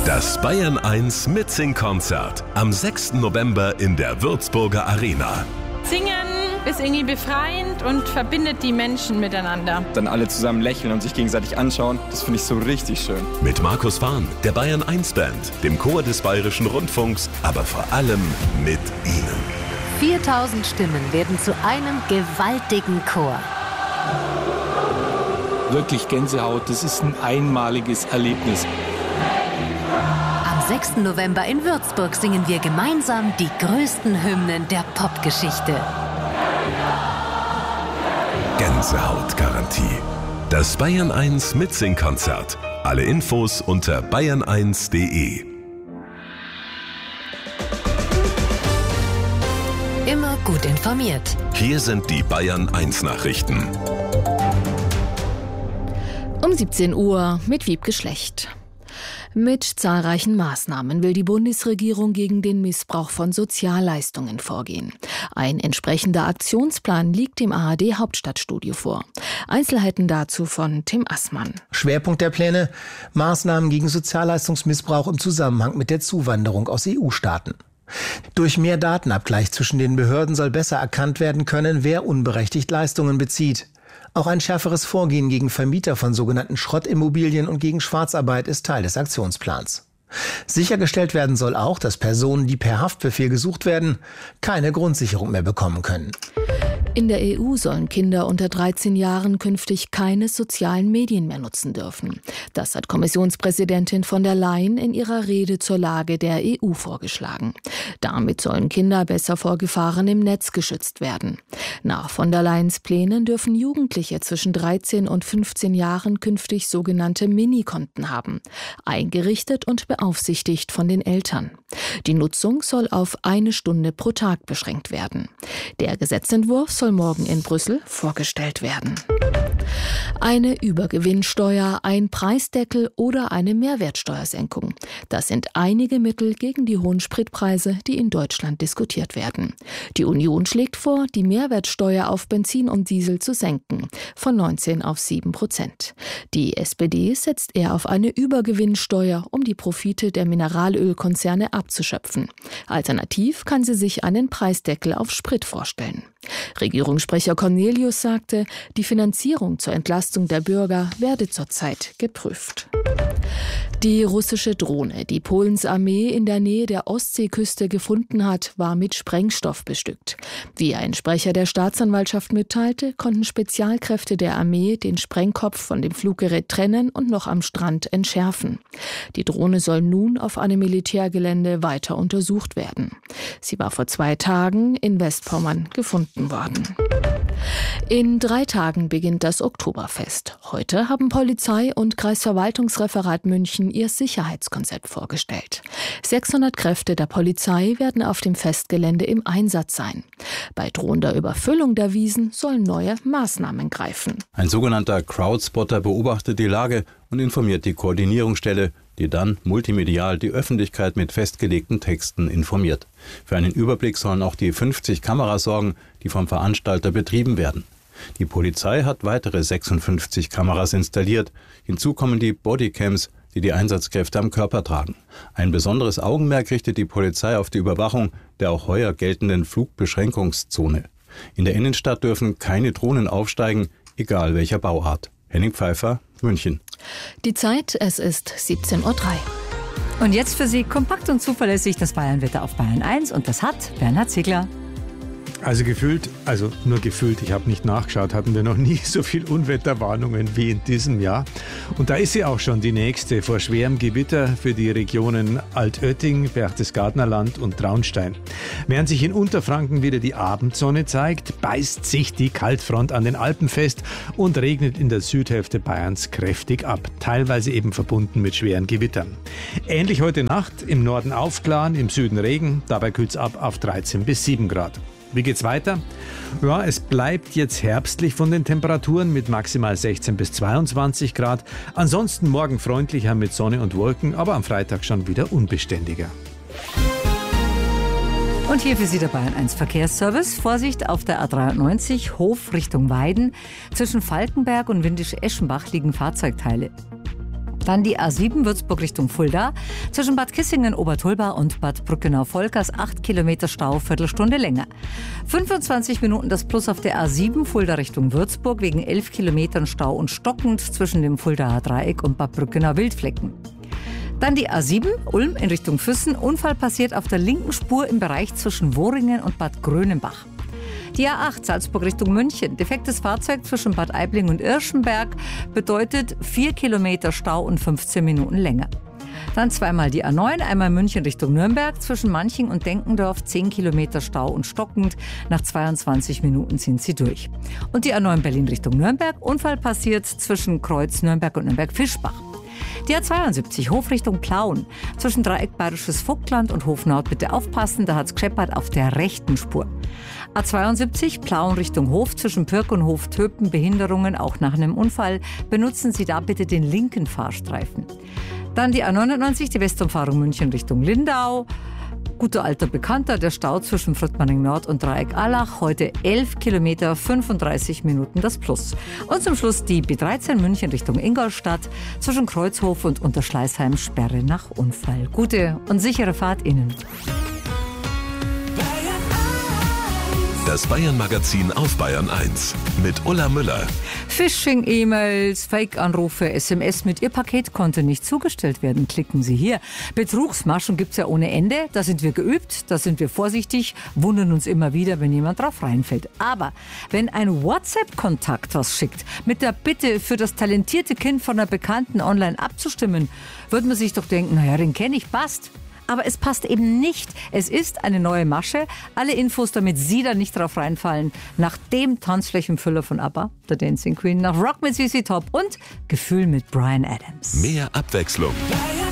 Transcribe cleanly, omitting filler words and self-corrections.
Das Bayern 1 Mitsing-Konzert am 6. November in der Würzburger Arena. Singen ist irgendwie befreiend und verbindet die Menschen miteinander. Dann alle zusammen lächeln und sich gegenseitig anschauen, das finde ich so richtig schön. Mit Markus Fahn, der Bayern 1 Band, dem Chor des Bayerischen Rundfunks, aber vor allem mit Ihnen. 4000 Stimmen werden zu einem gewaltigen Chor. Wirklich Gänsehaut, das ist ein einmaliges Erlebnis. Am 6. November in Würzburg singen wir gemeinsam die größten Hymnen der Popgeschichte. Gänsehautgarantie. Das Bayern 1 Mitsing-Konzert. Alle Infos unter bayern1.de. Immer gut informiert. Hier sind die Bayern 1 Nachrichten. Um 17 Uhr mit Wiebke Schlecht. Mit zahlreichen Maßnahmen will die Bundesregierung gegen den Missbrauch von Sozialleistungen vorgehen. Ein entsprechender Aktionsplan liegt dem ARD-Hauptstadtstudio vor. Einzelheiten dazu von Tim Assmann. Schwerpunkt der Pläne: Maßnahmen gegen Sozialleistungsmissbrauch im Zusammenhang mit der Zuwanderung aus EU-Staaten. Durch mehr Datenabgleich zwischen den Behörden soll besser erkannt werden können, wer unberechtigt Leistungen bezieht. Auch ein schärferes Vorgehen gegen Vermieter von sogenannten Schrottimmobilien und gegen Schwarzarbeit ist Teil des Aktionsplans. Sichergestellt werden soll auch, dass Personen, die per Haftbefehl gesucht werden, keine Grundsicherung mehr bekommen können. In der EU sollen Kinder unter 13 Jahren künftig keine sozialen Medien mehr nutzen dürfen. Das hat Kommissionspräsidentin von der Leyen in ihrer Rede zur Lage der EU vorgeschlagen. Damit sollen Kinder besser vor Gefahren im Netz geschützt werden. Nach von der Leyens Plänen dürfen Jugendliche zwischen 13 und 15 Jahren künftig sogenannte Minikonten haben, eingerichtet und beaufsichtigt von den Eltern. Die Nutzung soll auf 1 Stunde pro Tag beschränkt werden. Der Gesetzentwurf soll morgen in Brüssel vorgestellt werden. Eine Übergewinnsteuer, ein Preisdeckel oder eine Mehrwertsteuersenkung. Das sind einige Mittel gegen die hohen Spritpreise, die in Deutschland diskutiert werden. Die Union schlägt vor, die Mehrwertsteuer auf Benzin und Diesel zu senken, von 19 auf 7%. Die SPD setzt eher auf eine Übergewinnsteuer, um die Profite der Mineralölkonzerne abzuschöpfen. Alternativ kann sie sich einen Preisdeckel auf Sprit vorstellen. Regierungssprecher Cornelius sagte, die Finanzierung zur Entlastung der Bürger werde zurzeit geprüft. Die russische Drohne, die Polens Armee in der Nähe der Ostseeküste gefunden hat, war mit Sprengstoff bestückt. Wie ein Sprecher der Staatsanwaltschaft mitteilte, konnten Spezialkräfte der Armee den Sprengkopf von dem Fluggerät trennen und noch am Strand entschärfen. Die Drohne soll nun auf einem Militärgelände weiter untersucht werden. Sie war vor 2 Tagen in Westpommern gefunden worden. In 3 Tagen beginnt das Oktoberfest. Heute haben Polizei und Kreisverwaltungsreferat München ihr Sicherheitskonzept vorgestellt. 600 Kräfte der Polizei werden auf dem Festgelände im Einsatz sein. Bei drohender Überfüllung der Wiesen sollen neue Maßnahmen greifen. Ein sogenannter Crowdspotter beobachtet die Lage und informiert die Koordinierungsstelle, die dann multimedial die Öffentlichkeit mit festgelegten Texten informiert. Für einen Überblick sollen auch die 50 Kameras sorgen, die vom Veranstalter betrieben werden. Die Polizei hat weitere 56 Kameras installiert. Hinzu kommen die Bodycams, die die Einsatzkräfte am Körper tragen. Ein besonderes Augenmerk richtet die Polizei auf die Überwachung der auch heuer geltenden Flugbeschränkungszone. In der Innenstadt dürfen keine Drohnen aufsteigen, egal welcher Bauart. Henning Pfeiffer, München. Die Zeit, es ist 17:03 Uhr. Und jetzt für Sie kompakt und zuverlässig das Bayernwetter auf Bayern 1 und das hat Bernhard Ziegler. Nur gefühlt, ich habe nicht nachgeschaut, hatten wir noch nie so viel Unwetterwarnungen wie in diesem Jahr. Und da ist sie auch schon, die nächste, vor schwerem Gewitter für die Regionen Altötting, Berchtesgadener Land und Traunstein. Während sich in Unterfranken wieder die Abendsonne zeigt, beißt sich die Kaltfront an den Alpen fest und regnet in der Südhälfte Bayerns kräftig ab, teilweise eben verbunden mit schweren Gewittern. Ähnlich heute Nacht, im Norden aufklaren, im Süden Regen, dabei kühlt es ab auf 13 bis 7 Grad. Wie geht's weiter? Ja, es bleibt jetzt herbstlich von den Temperaturen mit maximal 16 bis 22 Grad. Ansonsten morgen freundlicher mit Sonne und Wolken, aber am Freitag schon wieder unbeständiger. Und hier für Sie der Bayern 1 Verkehrsservice. Vorsicht auf der A93 Hof Richtung Weiden. Zwischen Falkenberg und Windisch-Eschenbach liegen Fahrzeugteile. Dann die A7 Würzburg Richtung Fulda. Zwischen Bad Kissingen-Obertulba und Bad Brückenau-Volkers 8 Kilometer Stau, Viertelstunde länger. 25 Minuten das Plus auf der A7 Fulda Richtung Würzburg wegen 11 Kilometern Stau und stockend zwischen dem Fuldaer Dreieck und Bad Brückenau-Wildflecken. Dann die A7 Ulm in Richtung Füssen. Unfall passiert auf der linken Spur im Bereich zwischen Woringen und Bad Grönenbach. Die A8 Salzburg Richtung München. Defektes Fahrzeug zwischen Bad Aibling und Irschenberg bedeutet 4 Kilometer Stau und 15 Minuten länger. Dann zweimal die A9, einmal München Richtung Nürnberg. Zwischen Manching und Denkendorf 10 Kilometer Stau und stockend. Nach 22 Minuten sind sie durch. Und die A9 Berlin Richtung Nürnberg. Unfall passiert zwischen Kreuz Nürnberg und Nürnberg-Fischbach. Die A72 Hof Richtung Plauen. Zwischen Dreieck Bayerisches Vogtland und Hofnord bitte aufpassen, da hat's gescheppert auf der rechten Spur. A72 Plauen Richtung Hof. Zwischen Pirk und Hof Töpen Behinderungen, auch nach einem Unfall. Benutzen Sie da bitte den linken Fahrstreifen. Dann die A99, die Westumfahrung München Richtung Lindau. Guter alter Bekannter, der Stau zwischen Fröttmanning Nord und Dreieck Allach. Heute 11 Kilometer, 35 Minuten das Plus. Und zum Schluss die B13 München Richtung Ingolstadt. Zwischen Kreuzhof und Unterschleißheim Sperre nach Unfall. Gute und sichere Fahrt Ihnen. Das Bayern-Magazin auf Bayern 1 mit Ulla Müller. Phishing-E-Mails, Fake-Anrufe, SMS mit Ihr Paket konnte nicht zugestellt werden. Klicken Sie hier. Betrugsmaschen gibt's ja ohne Ende. Da sind wir geübt, da sind wir vorsichtig, wundern uns immer wieder, wenn jemand drauf reinfällt. Aber wenn ein WhatsApp-Kontakt was schickt, mit der Bitte für das talentierte Kind von einer Bekannten online abzustimmen, wird man sich doch denken, naja, den kenne ich, passt. Aber es passt eben nicht. Es ist eine neue Masche. Alle Infos, damit Sie da nicht drauf reinfallen. Nach dem Tanzflächenfüller von ABBA, der Dancing Queen, nach Rock mit CC Top und Gefühl mit Bryan Adams. Mehr Abwechslung.